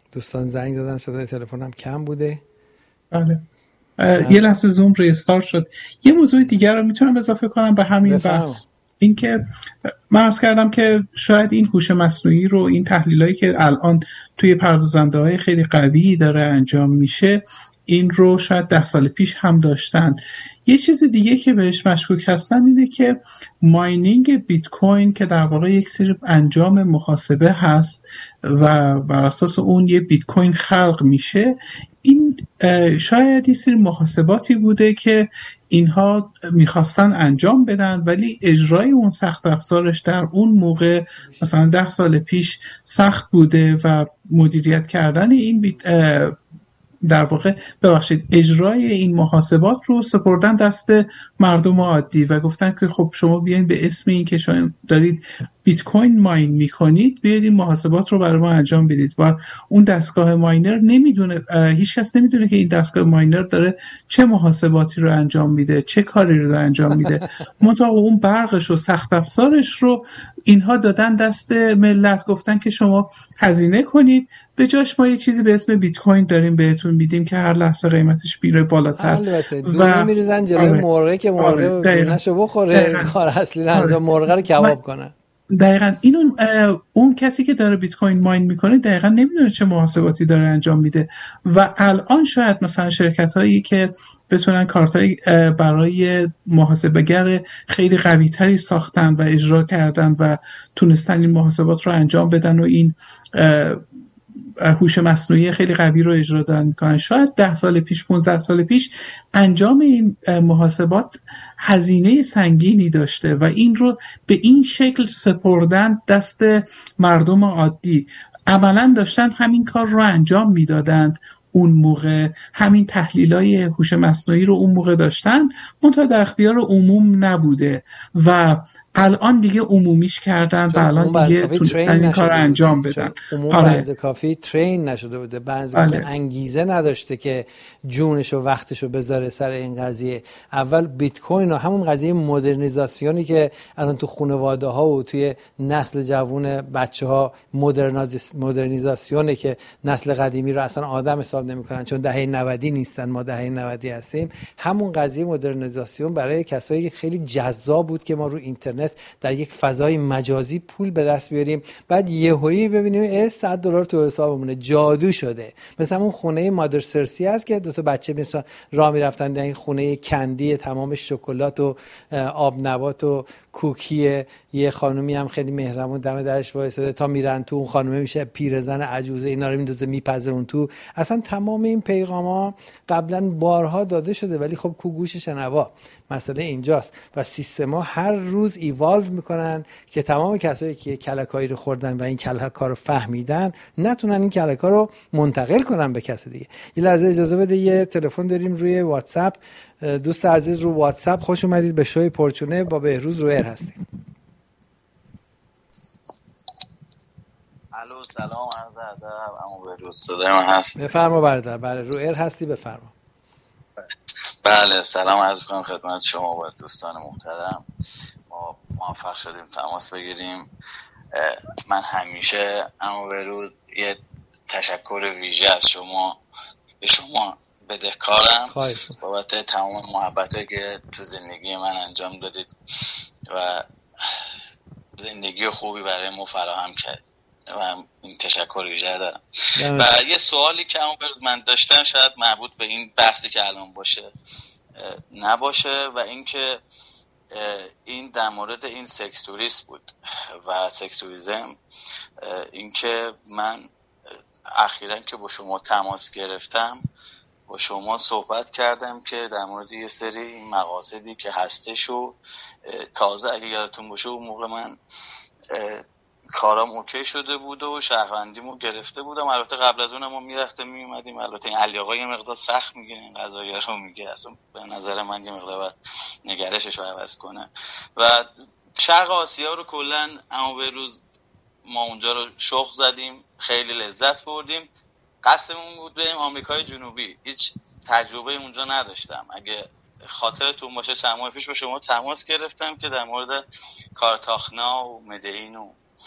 دوستان زنگ زدن، صدای تلفنم کم بوده. بله. یه لحظه زوم ریستارت شد. یه موضوع دیگر رو میتونم اضافه کنم به همین بحث. اینکه من عرض کردم که شاید این هوش مصنوعی رو، این تحلیلایی که الان توی پردازنده‌های خیلی قوی داره انجام میشه، این رو شاید 10 سال پیش هم داشتن. یه چیز دیگه که بهش مشکوک هستم اینه که ماینینگ بیت کوین که در واقع یک سری انجام محاسبه هست و بر اساس اون یه بیت کوین خلق میشه، این شاید یه سری محاسباتی بوده که اینها میخواستن انجام بدن، ولی اجرای اون سخت افزارش در اون موقع مثلا 10 سال پیش سخت بوده و مدیریت کردن این در واقع اجرای این محاسبات رو سپردن دست مردم عادی و گفتن که خب شما بیاین به اسم این که شما دارید بیت کوین ماین میکنید، بیاید این محاسبات رو برای ما انجام بدید. و اون دستگاه ماینر نمیدونه، هیچ کس نمیدونه که این دستگاه ماینر داره چه محاسباتی رو انجام میده، چه کاری رو انجام میده. منتها اون برقش و سخت افزارش رو اینها دادن دست ملت، گفتن که شما هزینه کنید، به جاش ما یه چیزی به اسم بیت کوین داریم بهتون میدیم که هر لحظه قیمتش میره بالاتر. البته دونه میریزن جلوی مرغه که مرغ دونه‌شو بخوره، کار اصلی رو انجام، مرغ رو کباب کنن. دقیقاً اون کسی که داره بیت کوین ماین میکنه دقیقاً نمیدونه چه محاسباتی داره انجام میده. و الان شاید مثلا شرکت هایی که بتونن کارتای برای محاسبه‌گر خیلی قوی تری ساختن و اجرا کردن و تونستن این محاسبات رو انجام بدن و این هوش مصنوعی خیلی قوی رو اجرا دارن میکنن، شاید 10 سال پیش 15 سال پیش انجام این محاسبات هزینه سنگینی داشته و این رو به این شکل سپردن دست مردم عادی. عملا داشتن همین کار رو انجام میدادند اون موقع، همین تحلیلای هوش مصنوعی رو اون موقع داشتن، منتها در اختیار عموم نبوده و الان دیگه عمومیش کردن و الان دیگه تونستن این کار رو انجام بدن. عموم بنز کافی ترین نشده بوده، بنز کافی انگیزه نداشته که جونش و وقتش رو بذاره سر این قضیه. اول بیت کوین و همون قضیه مدرنیزاسیونی که الان تو خانواده ها و توی نسل جوون بچه ها مدرنیزاسیونه که نسل قدیمی رو اصلا آدم حساب نمی‌کنن، چون دهه 90 نیستن، ما دهه 90 هستیم. همون قضیه مدرنیزاسیون برای کسایی خیلی جذاب بود که ما رو اینترنت در یک فضای مجازی پول به دست بیاریم، بعد یهویی ببینیم $100 تو حسابمونه، جادو شده. مثلا اون خونه مادر سرسی هست که دو تا بچه مثلا راه میرفتن در این خونه کندی تمام شکلات و آب نبات و کوکیه، یه خانومی هم خیلی مهربون دم درش وایساده، تا میرن تو اون خانومه میشه پیرزن عجوزه، اینا رو میندازه میپزه اون تو. اصلا تمام این پیغاما قبلا بارها داده شده، ولی خب کو گوش شنوا. مسئله اینجاست و سیستما هر روز ایوالو میکنن که تمام کسایی که کلکایی رو خوردن و این کلکا رو فهمیدن نتونن این کلکا رو منتقل کنن به کسی دیگه. یه لحظه اجازه بده، یه تلفن داریم روی واتساپ. دوست عزیز رو واتساپ، خوش اومدید به شوی پرچونه، با بهروز رو ایر هستیم. الو سلام، عرض ادب. عمو بهروز صدای من هست؟ بفرما برادر. بله رو ایر هستی، بفرما. بله سلام عرض می‌کنم خدمت شما و دوستان محترم. ما موفق شدیم تماس بگیریم. من همیشه عمو بهروز یه تشکر ویژه از شما به شما بدهکارم بابت تمام محبتایی که تو زندگی من انجام دادید و زندگی خوبی برای ما فراهم کرد و این تشکر ویژه دارم. و یه سوالی که من داشتم شاید مربوط به این بحثی که الان باشه نباشه و اینکه این در مورد این سکس توریست بود و سکس توریسم. اینکه من اخیراً که با شما تماس گرفتم با شما صحبت کردم که در مورد یه سری این مقاصدی که هستش و تازه اگه یادتون باشه اون موقع من کارام اوکی شده بود و شهروندیمو گرفته بودم. البته قبل از اونم ما میرفتیم میومدیم. البته این علی آقا یه مقدار سخت میگه این قضایا رو میگه، اصلا به نظر من یه مقدار باید نگرشش رو عوض کنه. و شرق آسیا رو کلا عمو بهروز ما اونجا رو شخ زدیم، خیلی لذت بردیم. قصدمون بود بریم آمریکای جنوبی، هیچ تجربه اونجا نداشتم. اگه خاطرتون باشه چند ماه پیش با شما تماس گرفتم که در مورد کارتاخنا و مدئین و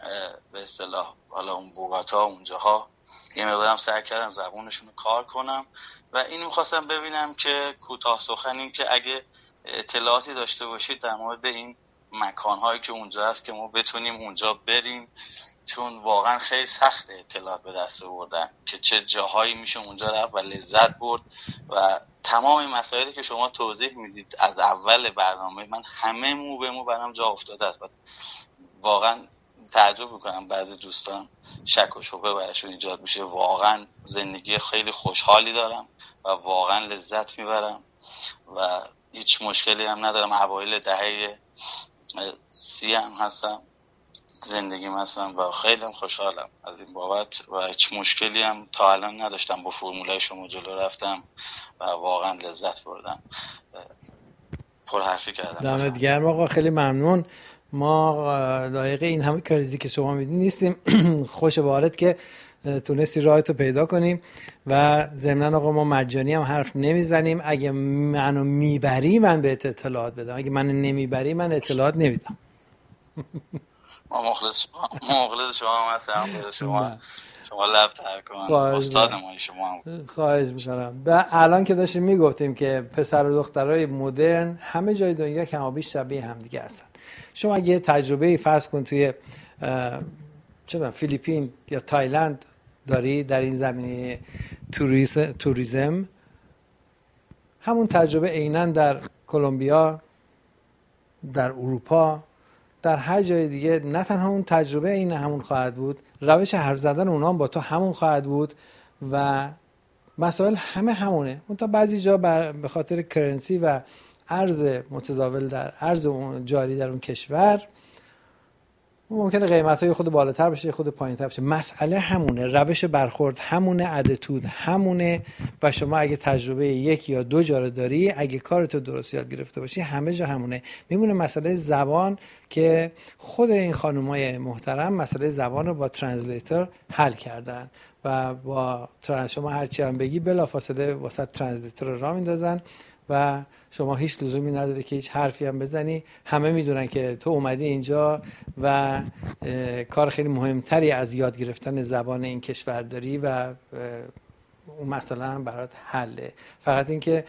به اصطلاح حالا اون بوگاتا اونجاها یه مقدارم سعی کردم زبونشون رو کار کنم و اینو می‌خواستم ببینم که کوتاه سخن این که اگه اطلاعاتی داشته باشید در مورد این مکان‌هایی که اونجا هست که ما بتونیم اونجا بریم، چون واقعا خیلی سخت اطلاعات به دست آوردن که چه جاهایی میشه اونجا رفت و لذت برد و تمام این مسائلی که شما توضیح میدید از اول برنامه من همه مو به مو برام جا افتاده است. واقعا تعجب میکنم بعضی دوستان شک و شبهه براشون ایجاد میشه. واقعا زندگی خیلی خوشحالی دارم و واقعا لذت میبرم و هیچ مشکلی هم ندارم. اوایل دهه 30 هم هستم، زندگیم هستم و خیلی خوشحالم از این بابت و هیچ مشکلی هم تا الان نداشتم. با فرمولای شما جلو رفتم و واقعا لذت بردم. پرحرفی کردم. دمت گرم آقا، خیلی ممنون. ما لایق این همه کردیتی که شما میدین نیستیم. خوش به حالت که تونستی راهتو پیدا کنیم و ضمناً آقا ما مجانی هم حرف نمیزنیم. اگه منو میبری من بهت اطلاعات بدم، اگه منو نمیبری من اطلاعات نمیدم. ما مخلص شما هم هستم. شما لب ترک کن، استاد ما شما هم. خواهش میکنم. الان که داشتیم میگفتیم که پسر و دخترای مدرن همه جای دنیا کمابیش شبیه همدیگه هستن. شما اگه تجربه فرض کن توی فیلیپین یا تایلند داری در این زمینه توریسم، همون تجربه عیناً در کلمبیا، در اروپا، در هر جای دیگه نه تنها اون تجربه این همون خواهد بود، روش حرف زدن اونها هم با تو همون خواهد بود و مسائل همه همونه. اون تا بعضی جا به خاطر کرنسی و ارز متداول در ارز جاری در اون کشور ممکنه قیمت‌های خود بالاتر بشه خود پایین‌تر بشه. مسئله همونه، روش برخورد همونه، اتیتود همونه و شما اگه تجربه یک یا دو جا رو داری، اگه کارتو درست یاد گرفته باشی همه جا همونه. میمونه مسئله زبان که خود این خانمای محترم مسئله زبان رو با ترنسلیتور حل کردن و با شما هرچی هم بگی بلافاصله واسه ترنسلیتور را میندازن و شما هیچ لزومی نداره که هیچ حرفی هم بزنی. همه میدونن که تو اومدی اینجا و کار خیلی مهمتری از یاد گرفتن زبان این کشور داری و اون مسئله هم برات حله. فقط این که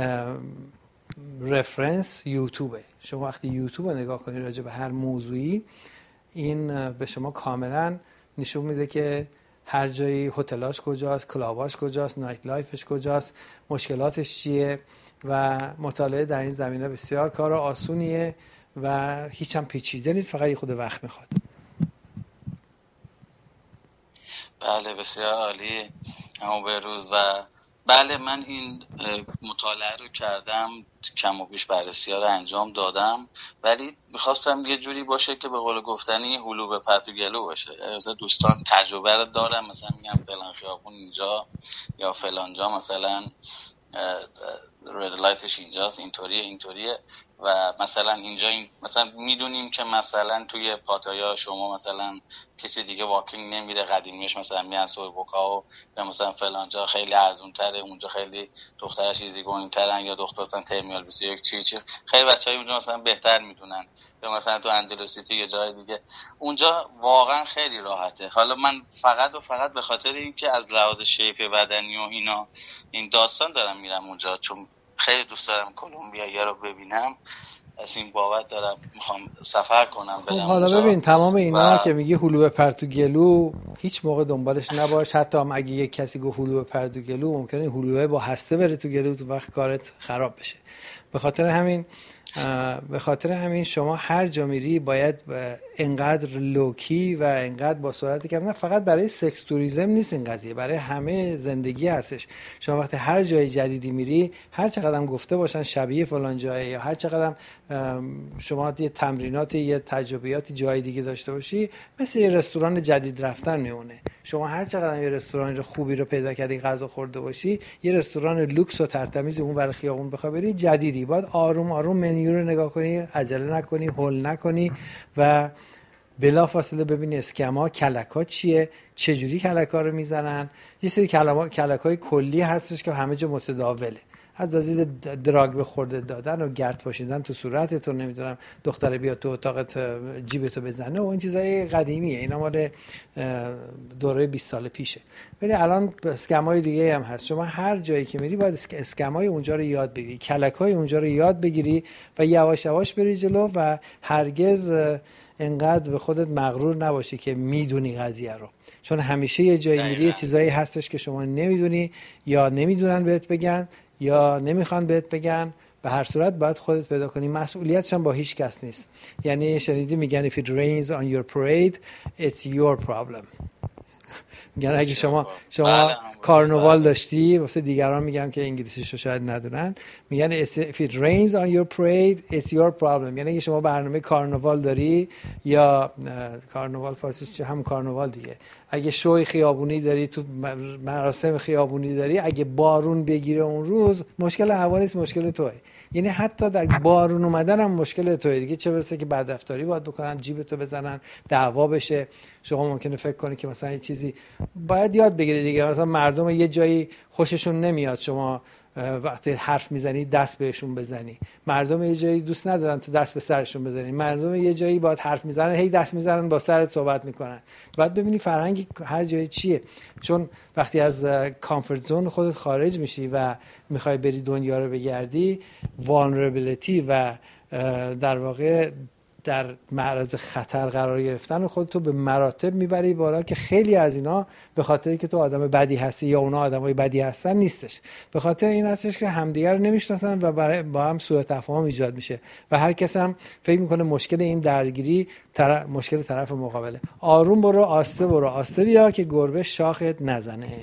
رفرنس یوتیوبه. شما وقتی یوتیوب رو نگاه کنی راجع به هر موضوعی، این به شما کاملا نشون میده که هر جایی هتلاش کجاست، کلاباش کجاست، نایت لایفش کجاست، مشکلاتش چیه و مطالعه در این زمینه بسیار کار آسونیه و هیچ هم پیچیده نیست، فقط یه خود وقت میخواد. بله بسیار عالی همون بهروز. و بله من این مطالعه رو کردم، کم و بیش بررسی ها رو انجام دادم، ولی میخواستم یه جوری باشه که به قول گفتنی هلو به پتو گلو باشه. مثلا دوستان تجربه رو دارم، مثلا میگم فلان خیابون اینجا یا فلان جا مثلا رد لایتش اینجاست، اینطوریه و مثلا اینجا مثلا میدونیم که مثلا توی پاتایا شما مثلا کسی دیگه واکینگ نمیره، قدیمیش مثلا میان سویبوکا و مثلا فلان جا خیلی ارزون تره، اونجا خیلی دخترش ایزی گوینگ ترن یا دختر مثلا ترمینال 21 چی خیلی بچهای اونجا مثلا بهتر میدونن، یا مثلا تو اندلوسیتی یا جای دیگه اونجا واقعا خیلی راحته. حالا من فقط به خاطر اینکه از لحاظ شیپ بدنی و اینا این داستان دارم میرم اونجا، چون خیلی دوست دارم کلمبیا رو ببینم، از این بابت دارم میخوام سفر کنم برم. حالا ببین تمام اینا که میگه هلو به پرتو گلو هیچ موقع دنبالش نباش. حتی هم اگه یک کسی گفت هلو به پرتو گلو، ممکنه هلوه با هسته بره تو گلو، تو وقت کارت خراب بشه. به خاطر همین شما هر جا میری باید انقدر لوکی و انقدر با سرعتی که نه فقط برای سکس توریسم نیست این قضیه، برای همه زندگی هستش. شما وقتی هر جای جدیدی میری، هر چقدر هم گفته باشن شبیه فلان جایه یا هر چقدر شما یه تمرینات یه تجربیاتی جای دیگه داشته باشی، مثل یه رستوران جدید رفتن میمونه. شما هر چقدر یه رستوران خوبی رو پیدا کردی غذا خورده باشی، یه رستوران لوکس و ترتمیز اون ور خیابون بخوای بری جدیدی، باید آروم آروم منیو رو نگاه کنی، عجله نکنی، هول نکنی و بلافاصله ببینی اسکما کلک‌ها چیه، چه جوری کلک‌ها رو میزنن. یه سری کلک‌های کلی هستش که همه جا متداوله. از دید دراگ به خورده دادن و گرد پاشیدن تو صورتت و نمیدونم دختر بیا تو اتاقت جیبتو بزنه و این چیزای قدیمیه، اینا مال دوره 20 سال پیشه. ولی الان اسکمای دیگه هم هست. شما هر جایی که میری باید اسکمای اونجا رو یاد بگیری، کلکای اونجا رو یاد بگیری و یواش یواش بری جلو و هرگز انقدر به خودت مغرور نباشی که میدونی قضیه رو، چون همیشه یه جایی میری یه چیزایی هستش که شما نمیدونی یا نمیدونن بهت بگن یا نمیخوان بهت بگن. به هر صورت باید خودت پیدا کنی. مسئولیتش هم با هیچ کس نیست. یعنی شنیدی میگن if it rains on your parade it's your problem. میگن اگه شما کارناوال داشتی، واسه دیگران میگم که انگلیسیشو شاید ندونن، میگن if it rains on your parade it's your problem. یعنی اگه شما برنامه کارناوال داری یا کارناوال فارسیش چه، هم کارناوال دیگه، اگه شوی خیابونی داری، تو مراسم خیابونی داری، اگه بارون بگیره اون روز مشکل هوا نیست، مشکل توئه. یعنی حتی در بارون اومدن هم مشکل توئه دیگه، چه برسه که بدرفتاری باید بکنن، جیبتو بزنن، دعوا بشه. شما ممکنه فکر کنی که مثلا یه چیزی باید یاد بگیری دیگه، مثلا مردم یه جایی خوششون نمیاد شما وقتی حرف میزنی دست بهشون بزنی، مردم یه جایی دوست ندارن تو دست به سرشون بزنی، مردم یه جایی باید حرف میزنن هی دست میزنن با سرت صحبت میکنن. باید ببینی فرهنگ هر جایی چیه، چون وقتی از کامفورت زون خودت خارج میشی و میخوای بری دنیا رو بگردی، vulnerability و در واقع در معرض خطر قرار گرفتن خودتو به مراتب میبری بالا که خیلی از اینا به خاطری که تو آدم بدی هستی یا اونا آدمای بدی هستن نیستش، به خاطر این هستش که همدیگر رو نمیشناسن و با هم سوء تفاهم ایجاد میشه و هر کس هم فکر میکنه مشکل این درگیری مشکل طرف مقابله. آروم برو، آسته بیا که گربه شاخت نزنه.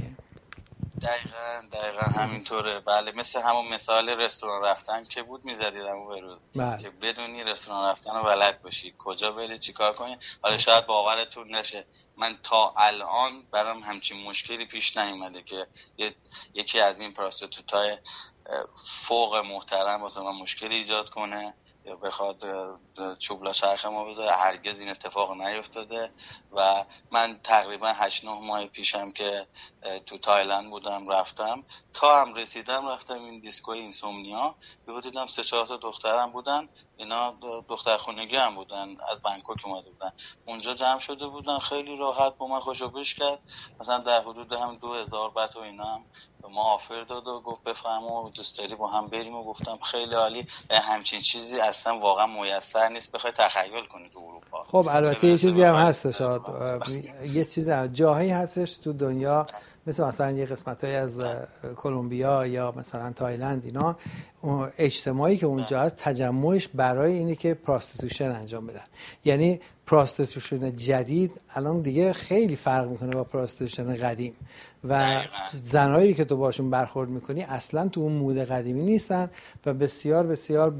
دقیقا همینطوره. بله، مثل همون مثال رستوران رفتن که بود میزدیدم اون بروز که بدونی رستوران رفتن رو بلد باشی، کجا بری چیکار کنی. حالا شاید باورتون نشه من تا الان برام همچین مشکلی پیش نیومده که یکی از این پراستیتوتای فوق محترم واسه من مشکلی ایجاد کنه یا بخواد چوبلا چرخ ما بذاره. هرگز این اتفاق نیفتاده و من تقریبا 8-9 ماه پیشم که تو تایلند بودم رفتم، تا هم رسیدم رفتم این دیسکوی اینسومنیا، یهو دیدم 3-4 تا دخترم بودن، اینا دختر خونگی هم بودن، از بانکوک اومده بودن، اونجا جمع شده بودن، خیلی راحت با من خوشوبش کرد، مثلا در حدود هم 2000 بات و اینا هم ما آفر داد و گفت بفرما دوست داری با هم بریم و گفتم خیلی عالی. همچین چیزی اصلا واقعا میسر نیست بخوای تخیل کنی تو اروپا. خب البته یه چیزی هم هستش، یه چیز جاهایی هستش تو دنیا مثلا یه قسمتایی از کلمبیا یا مثلا تایلند، اینا اجتماعی که اونجا هست تجمعش برای اینه که پراستیتوشن انجام بدن. یعنی پراستیتوشن جدید الان دیگه خیلی فرق میکنه با پراستیتوشن قدیم و زنهایی که تو باشون برخورد میکنی اصلا تو اون مود قدیمی نیستن و بسیار بسیار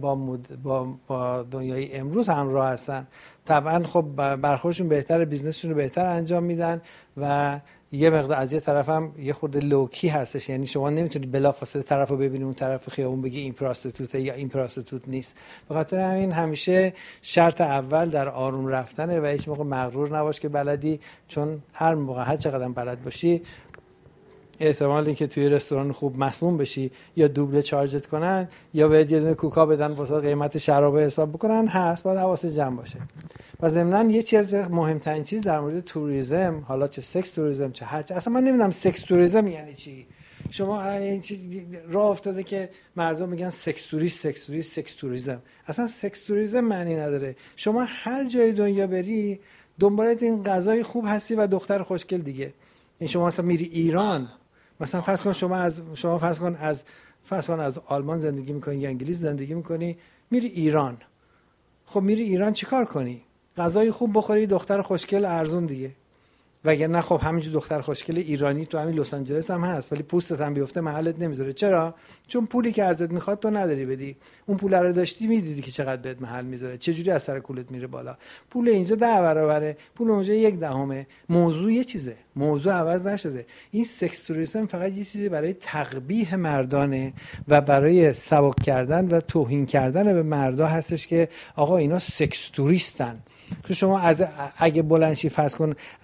با دنیای امروز همراه هستن. طبعا خب برخوردشون بهتره، بیزنسشون رو بهتر انجام میدن و یه مقدار از یه طرف هم یه خورده لوکی هستش، یعنی شما نمیتونی بلافاصله طرفو ببینی اون طرف خیابون بگی این پراستیتوته یا این پراستیتوت نیست. به خاطر همین همیشه شرط اول در آروم رفتنه و هیچ موقع مغرور نباش که بلدی، چون هر موقع هر چقدر بلد باشی احتمال اینکه توی رستوران خوب مسموم بشی یا دوبله چارجت کنن یا بهت یه دونه کوکا بدن واسه قیمت شراب حساب بکنن هست، باید حواست جمع باشه. و ضمناً یه چیز مهمترین چیز در مورد توریسم، حالا چه سکس توریسم چه حج، اصلا من نمیدونم سکس توریسم یعنی چی. شما این راه افتاده که مردم میگن سکس توریسم. اصلا سکس توریسم معنی نداره. شما هر جای دنیا بری دنبالت این غذای خوب هستی و دختر خوشگل دیگه. این شما مثلا میری ایران، مثلا فرض کن از آلمان زندگی میکنی یا انگلیس زندگی میکنی، میری ایران. خب میری ایران چیکار کنی؟ غذای خوب بخوری، دختر خوشگل ارزون دیگه. وگرنه خب همینجور دختر خوشگل ایرانی تو همین لس آنجلس هم هست، ولی پوستت هم بیفته محلت نمیذاره. چرا؟ چون پولی که ازت میخواد تو نداری بدی. اون پول رو داشتی میدیدی که چقدر بهت محل میذاره، چه جوری از سر کولت میره بالا. پول اینجا 10 برابره، پول اونجا 1/10. موضوع یه چیزه، موضوع عوض نشده. این سکس توریسم فقط یه چیزی برای تقبیح مردانه و برای سبک کردن و توهین کردن به مردا هستش که آقا اینا سکس توریستن. تو شما اگه بلند شی فرض کن از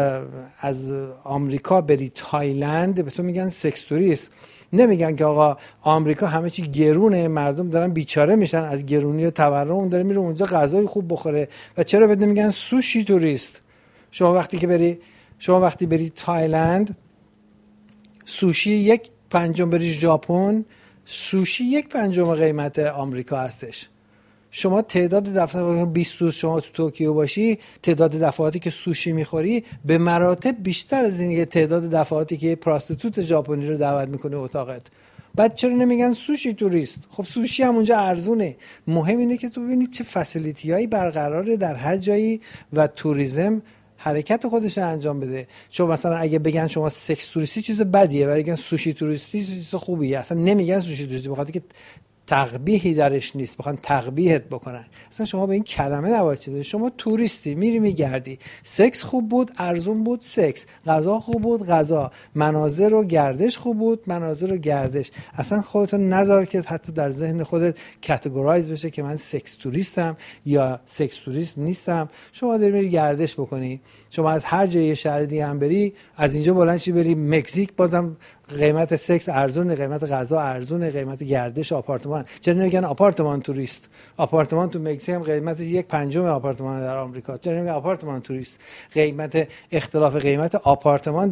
از آمریکا بری تایلند به تو میگن سکس توریست. نمیگن که آقا آمریکا همه چی گرونه، مردم دارن بیچاره میشن از گرونی و تورم، اون داره میره اونجا غذای خوب بخوره. و چرا بده میگن سوشی توریست؟ شما وقتی بری تایلند، سوشی 1/5، بری ژاپن سوشی 1/5 قیمت آمریکا هستش. شما تعداد دفعات 20 روز شما تو توکیو باشی، تعداد دفعاتی که سوشی میخوری به مراتب بیشتر از این تعداد دفعاتی که پراستیتوت ژاپنی رو دعوت میکنه اتاقت. بعد چرا نمیگن سوشی توریست؟ خب سوشی هم اونجا ارزونه. مهم اینه که تو ببینید چه فسیلیتیایی برقراره در هر جایی و توریسم حرکت خودش انجام بده. چون مثلا اگه بگن شما سکس توریستی چیز بدیه، ولی بگن سوشی توریستی چیز خوبیه. اصلا نمیگن سوشی توریستی بخاطر که تقبیحی درش نیست، بخوان تقبیحت بکنن. اصلا شما به این کلمه نباید چه بده. شما توریستی، میری میگردی، سکس خوب بود، ارزون بود سکس، غذا خوب بود غذا، مناظر و گردش خوب بود، مناظر و گردش. اصلا خودتون نذار که حتی در ذهن خودت کاتگورایز بشه که من سکس توریستم یا سکس توریست نیستم. شما داری میری گردش بکنی. شما از هر جای شهر دیگه هم بری، از اینجا بلند شی بری مکزیک، بازم قیمت سکس ارزونه، قیمت غذا ارزونه، قیمت گردش آپارتمان. چرا نمیگن آپارتمان توریست؟ آپارتمان تو مکزیک هم قیمت 1/5 آپارتمان در آمریکا. چرا نمیگن آپارتمان توریست؟ قیمت اختلاف قیمت آپارتمان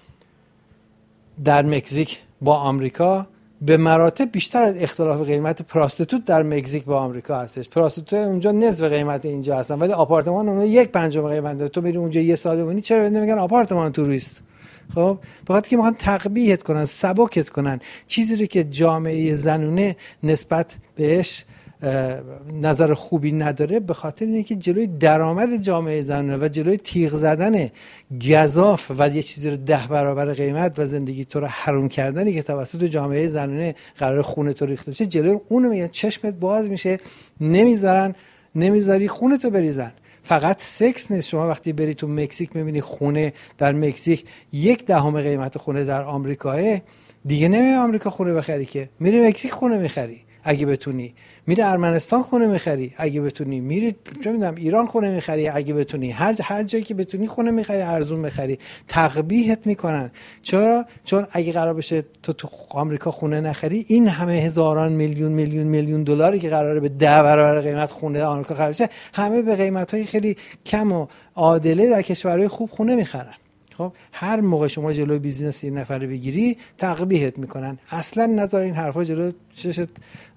در مکزیک با آمریکا به مراتب بیشتر از اختلاف قیمت پراستیتوت در مکزیک با آمریکا هستش. پراستیتوت اونجا نصف قیمت اینجا هستن، ولی آپارتمان اونجا 1/5 قیمت داره. تو میری اونجا یه سال بمونی، چرا نمیگن آپارتمان توریست؟ خب بخاطر که میخوان تقبیحت کنن، سبکت کنن. چیزی رو که جامعه زنونه نسبت بهش نظر خوبی نداره، به خاطر اینه که جلوی درآمد جامعه زنونه و جلوی تیغ زدن گزاف و یه چیزی رو 10 برابر قیمت و زندگی تو رو حروم کردنی که توسط جامعه زنونه قرار خونه تو ریخته بشه، جلوی اونو میگن چشمت باز میشه، نمیذاری خونه تو بریزن. فقط سکس نیست. شما وقتی بری تو مکزیک میبینی خونه در مکزیک 1/10 قیمت خونه در آمریکاه، دیگه نمیری آمریکا خونه بخری که، میری مکزیک خونه میخری اگه بتونی، میری ارمنستان خونه میخری اگه بتونی، میری چه میدونم ایران خونه میخری اگه بتونی، هر جایی که بتونی خونه میخری، ارزون میخری. تقبیحت میکنن. چرا؟ چون اگه قرار بشه تو آمریکا خونه نخری، این همه هزاران میلیون دلاری که قراره به 10 برابر قیمت خونه آمریکا خرج بشه، همه به قیمتای خیلی کم و عادله در کشورهای خوب خونه میخرن. خب هر موقع شما جلوی بیزینس این نفره بگیری، تقبیحت میکنن. اصلا نذار این حرفا جلو چشت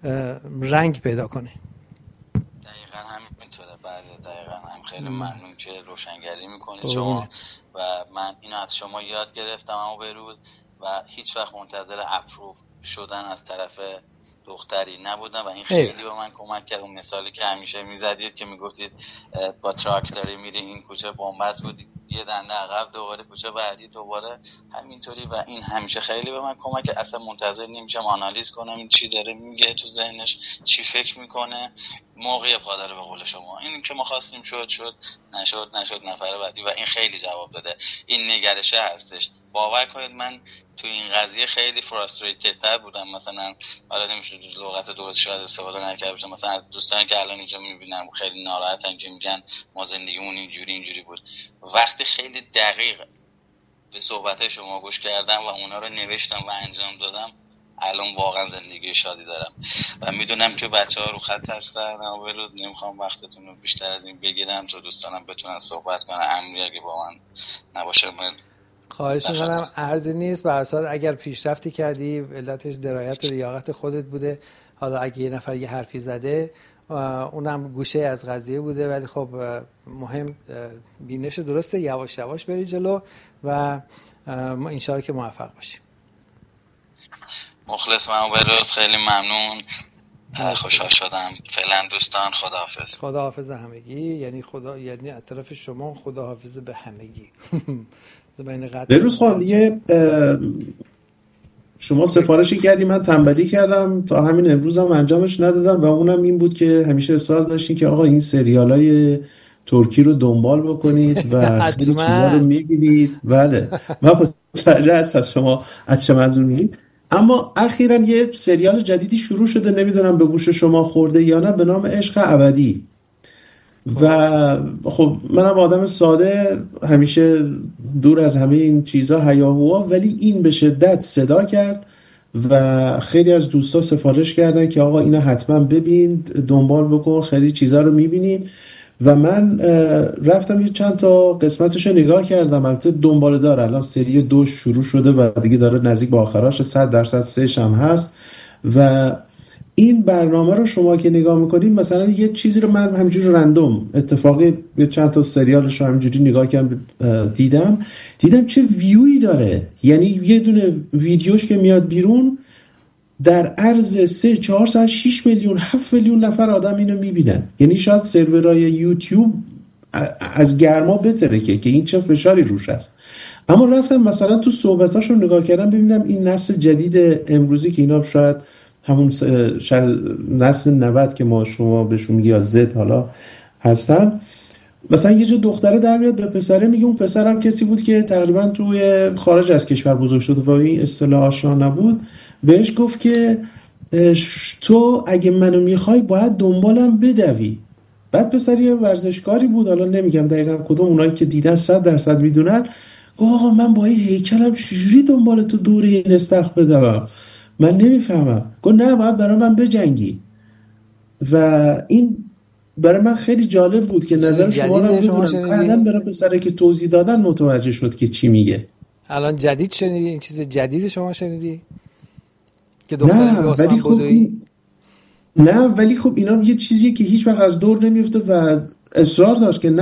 رنگ پیدا کنه. دقیقاً همینطوره. بله دقیقاً هم. خیلی ممنون که روشنگری میکنید شما و من اینو از شما یاد گرفتم اما بروز و هیچ وقت منتظر اپروو شدن از طرف دختری نبودم و این خیلی به من کمک کرد. اون مثالی که همیشه میزدید که میگفتید با تراکتوری میری این کوچه بنبست بود، یه دنده عقب دوباره کوچه بعدی دوباره همینطوری، و این همیشه خیلی به من کمک کرد. اصلا منتظر نمیشم آنالیز کنم این چی داره میگه تو ذهنش، چی فکر میکنه، موقع پا داره به قول شما. این که ما خواستیم شد، نشد نفر بعدی، و این خیلی جواب داده. این نگرشه هستش. باور کنید من تو این قضیه خیلی فراستریتد تر بودم. مثلا حالا نمیشه لغت درست شاید استفاده نکرده باشم، مثلا از دوستانی که الان اینجا میبینم خیلی ناراحتن که میگن ما زندگیمون اینجوری بود. وقتی خیلی دقیق به صحبت‌های شما گوش کردم و اونا رو نوشتم و انجام دادم، الان واقعا زندگی شادی دارم و میدونم که بچه‌ها رو خط هستن. بروز نمیخوام وقتتون رو بیشتر از این بگیرم تا دوستانم بتونن صحبت کنن. امری اگه با من نباشه من خواهش میکنم. ارزی نیست. به هر صورت اگر پیشرفتی کردی علتش درایت و لیاقت خودت بوده. حالا اگه یه نفر یه حرفی زده اونم گوشه از قضیه بوده، ولی خب مهم بینش درسته. یواش یواش بری جلو و انشاءالله که موفق باشیم. مخلص من بروز، خیلی ممنون. خوشحال شدم. فعلا دوستان خداحافظ. خداحافظ همگی. یعنی از طرف شما خداحافظ به همگی. بروز خان، یه شما سفارشی کردی، من تنبلی کردم تا همین امروز هم انجامش ندادم و اونم این بود که همیشه اصرار داشتین که آقا این سریالای ترکی رو دنبال بکنید و خیلی چیزا رو میبینید. بله من متوجه هستم شما از چه منظورید. اما اخیراً یه سریال جدیدی شروع شده، نمیدونم به گوش شما خورده یا نه، به نام عشق ابدی. و خب منم آدم ساده، همیشه دور از همه این چیزا هیاهوها، ولی این به شدت صدا کرد و خیلی از دوستا سفارش کردن که آقا اینا حتما ببین، دنبال بکن، خیلی چیزا رو میبینین. و من رفتم یه چند تا قسمتش رو نگاه کردم. البته دنباله داره، الان سری 2 شروع شده و دیگه داره نزدیک به آخراش، 100% سه‌ش هم هست. و این برنامه رو شما که نگاه میکنید، مثلا یه چیزی رو من همینجوری رندوم اتفاقی یه چند تا سریالش رو همینجوری نگاه کردم، دیدم چه ویوی داره. یعنی یه دونه ویدیوش که میاد بیرون در عرض 3 4 ساعت 6 میلیون 7 میلیون نفر آدم اینو میبینن. یعنی شاید سرورهای یوتیوب از گرما بتره که این چه فشاری روش هست. اما رفتم مثلا تو صحبتاشو نگاه کردم ببینم این نسل جدید امروزی که اینا شاید همون نسل 90 که شما بهشون میگی یا زد حالا هستن، مثلا یه جا دختره در میاد به پسره میگه، اون پسرم کسی بود که تقریبا توی خارج از کشور بزرگ شده و این اصطلاح آشنا نبود، بهش گفت که تو اگه منو میخوای باید دنبالم بدوی. بعد پسر یه ورزشکاری بود، حالا نمیگم دقیقا کدوم، اونایی که دیدن 100% میدونن، گفت آقا من با این هیکلم چجوری دنبال تو دوره این استخ بدوم؟ من نمیفهمم. گفت نه، باید برای من بجنگی. و این برای من خیلی جالب بود که نظر شما رو بدونم. بعدن برای پسره که توضیح دادن متوجه شد که چی میگه. الان جدید شنیدی؟ این چیز جدید شما شنیدی؟ که نه ولی خب اینا یه چیزیه که هیچ وقت از دور نمیفته و اصرار داشت که